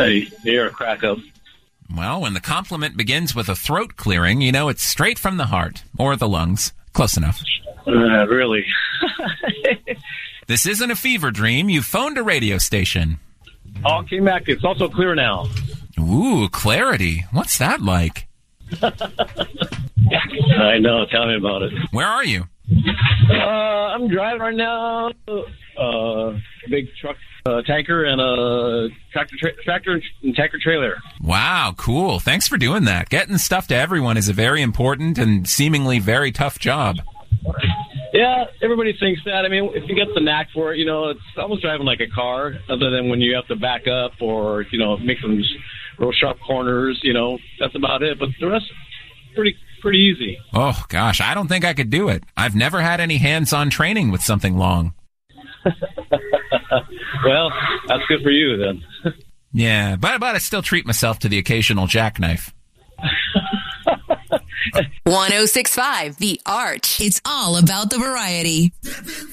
you're a crack up. Well, when the compliment begins with a throat clearing, you know it's straight from the heart or the lungs. Close enough. Really? This isn't a fever dream. You've phoned a radio station. All came back. It's also clear now. Ooh, clarity. What's that like? I know. Tell me about it. Where are you? I'm driving right now. Big truck, tanker, and a tractor and tanker trailer. Wow, cool. Thanks for doing that. Getting stuff to everyone is a very important and seemingly very tough job. Yeah, everybody thinks that. I mean, if you get the knack for it, you know, it's almost driving like a car, other than when you have to back up or, you know, make some real sharp corners, you know, that's about it. But the rest, pretty easy. Oh, gosh, I don't think I could do it. I've never had any hands-on training with something long. Well, that's good for you, then. Yeah, but I still treat myself to the occasional jackknife. 106.5 The Arch. It's all about the variety.